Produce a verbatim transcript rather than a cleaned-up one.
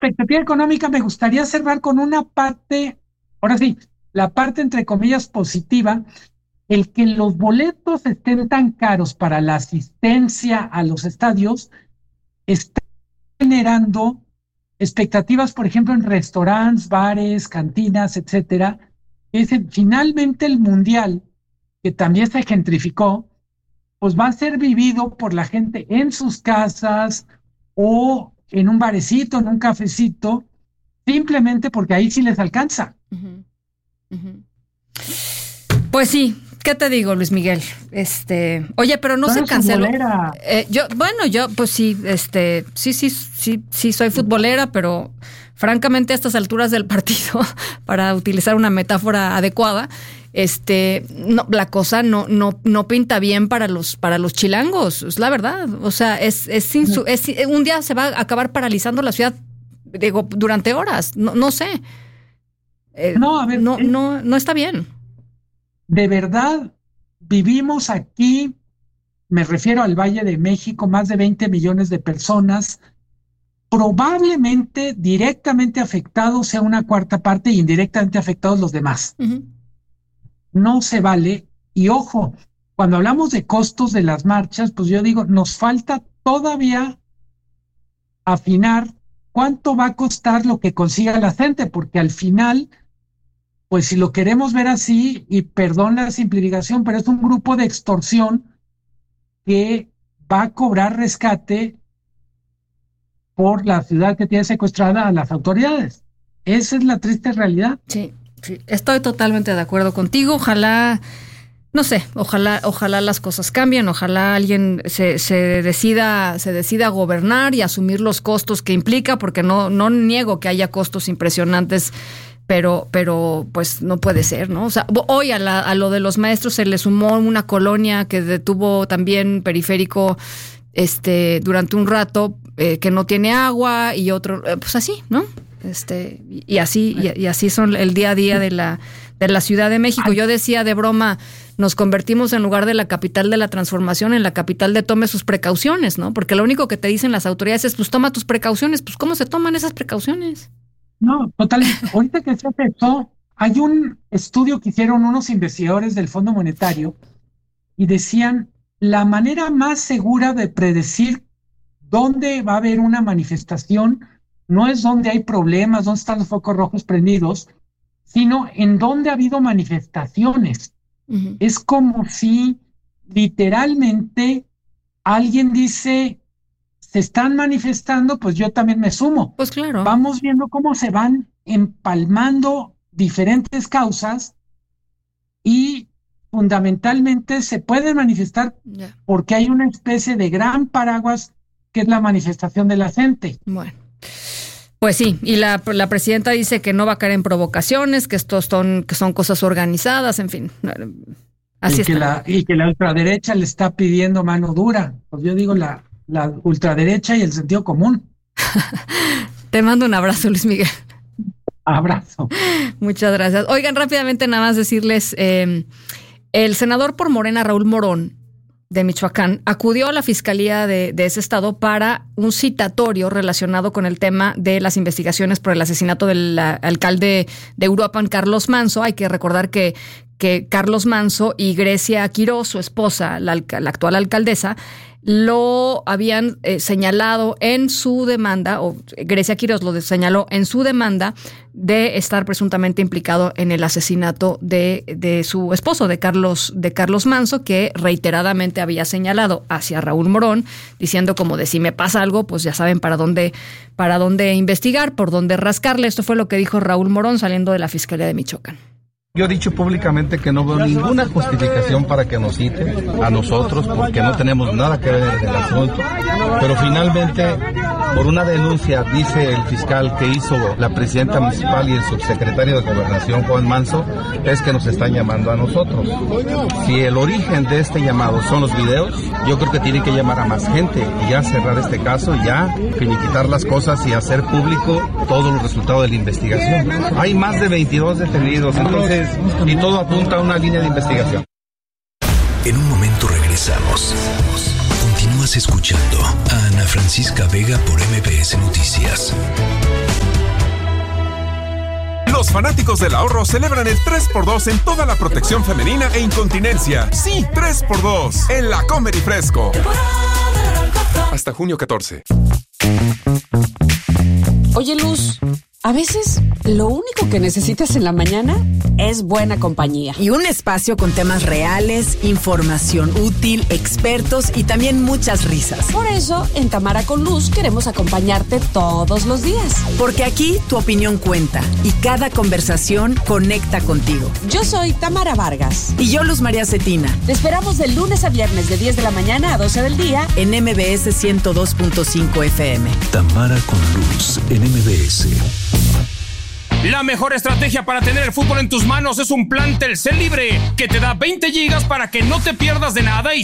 expectativa económica, me gustaría cerrar con una parte, ahora sí, la parte entre comillas positiva, el que los boletos estén tan caros para la asistencia a los estadios está generando expectativas, por ejemplo, en restaurantes, bares, cantinas, etcétera. Es finalmente el mundial, que también se gentrificó, pues va a ser vivido por la gente en sus casas o en un barecito, en un cafecito, simplemente porque ahí sí les alcanza. Uh-huh. Uh-huh. Pues sí, ¿qué te digo, Luis Miguel? Este, oye, pero no, no se canceló. Eh, yo, bueno, yo, pues sí, este, sí, sí, sí, sí, soy futbolera, pero francamente a estas alturas del partido, para utilizar una metáfora adecuada, este, no, la cosa no, no, no pinta bien para los, para los chilangos, es la verdad. O sea, es, es, insu, es un día se va a acabar paralizando la ciudad, digo, durante horas. No, no sé. Eh, no, a ver, no, eh, no, no está bien. De verdad, vivimos aquí, me refiero al Valle de México, más de veinte millones de personas, probablemente directamente afectados sea una cuarta parte y indirectamente afectados los demás. Uh-huh. No se vale. Y ojo, cuando hablamos de costos de las marchas, pues yo digo, nos falta todavía afinar cuánto va a costar lo que consiga la gente, porque al final, pues si lo queremos ver así, y perdón la simplificación, pero es un grupo de extorsión que va a cobrar rescate por la ciudad que tiene secuestrada a las autoridades. Esa es la triste realidad. Sí. Sí, estoy totalmente de acuerdo contigo. Ojalá, no sé, ojalá, ojalá las cosas cambien, ojalá alguien se, se decida, se decida gobernar y asumir los costos que implica, porque no, no niego que haya costos impresionantes, pero, pero pues no puede ser, ¿no? O sea, hoy a, la, a lo de los maestros se le sumó una colonia que detuvo también periférico, este, durante un rato, eh, que no tiene agua y otro, eh, pues así, ¿no? Este, y así, y, y así son el día a día de la, de la Ciudad de México. Yo decía de broma, nos convertimos en lugar de la capital de la transformación en la capital de tome sus precauciones, ¿no? Porque lo único que te dicen las autoridades es, pues toma tus precauciones. Pues ¿cómo se toman esas precauciones? No, totalmente. Ahorita que se empezó, hay un estudio que hicieron unos investigadores del Fondo Monetario y decían, la manera más segura de predecir dónde va a haber una manifestación no es donde hay problemas, dónde están los focos rojos prendidos, sino en donde ha habido manifestaciones. Uh-huh. Es como si literalmente alguien dice, se están manifestando, pues yo también me sumo. Pues claro. Vamos viendo cómo se van empalmando diferentes causas y fundamentalmente se pueden manifestar yeah. porque hay una especie de gran paraguas que es la manifestación de la gente. Bueno. Pues sí, y la, la presidenta dice que no va a caer en provocaciones, que estos son, que son cosas organizadas, en fin. Así y, está. Que la, y que la ultraderecha le está pidiendo mano dura. Pues yo digo la, la ultraderecha y el sentido común. Te mando un abrazo, Luis Miguel. Abrazo. Muchas gracias. Oigan, rápidamente nada más decirles, eh, el senador por Morena, Raúl Morón, de Michoacán, acudió a la fiscalía de, de ese estado para un citatorio relacionado con el tema de las investigaciones por el asesinato del a, alcalde de Uruapan, Carlos Manso. Hay que recordar que, que Carlos Manso y Grecia Quiroz, su esposa, la, la actual alcaldesa, lo habían eh, señalado en su demanda, o Grecia Quiroz lo señaló en su demanda de estar presuntamente implicado en el asesinato de, de su esposo, de Carlos, de Carlos Manso, que reiteradamente había señalado hacia Raúl Morón, diciendo como de si me pasa algo, pues ya saben para dónde, para dónde investigar, por dónde rascarle. Esto fue lo que dijo Raúl Morón saliendo de la Fiscalía de Michoacán. Yo he dicho públicamente que no veo ninguna justificación para que nos citen a nosotros porque no tenemos nada que ver en el asunto, pero finalmente por una denuncia, dice el fiscal, que hizo la presidenta municipal y el subsecretario de Gobernación, Juan Manso, es que nos están llamando a nosotros. Si el origen de este llamado son los videos, yo creo que tiene que llamar a más gente y ya cerrar este caso, ya finiquitar las cosas y hacer público todos los resultados de la investigación. Hay más de veintidós detenidos, entonces, y todo apunta a una línea de investigación. En un momento regresamos. Continúas escuchando a Ana Francisca Vega por M B S Noticias. Los fanáticos del ahorro celebran el tres por dos en toda la protección femenina e incontinencia. Sí, tres por dos en la Comer y Fresco. Hasta junio catorce. Oye, Luz, a veces lo único que necesitas en la mañana es buena compañía. Y un espacio con temas reales, información útil, expertos y también muchas risas. Por eso, en Tamara con Luz queremos acompañarte todos los días. Porque aquí tu opinión cuenta y cada conversación conecta contigo. Yo soy Tamara Vargas. Y yo, Luz María Cetina. Te esperamos de lunes a viernes de diez de la mañana a doce del día en M B S ciento dos punto cinco F M. Tamara con Luz en M B S. La mejor estrategia para tener el fútbol en tus manos es un plan Telcel Libre que te da veinte gigas para que no te pierdas de nada y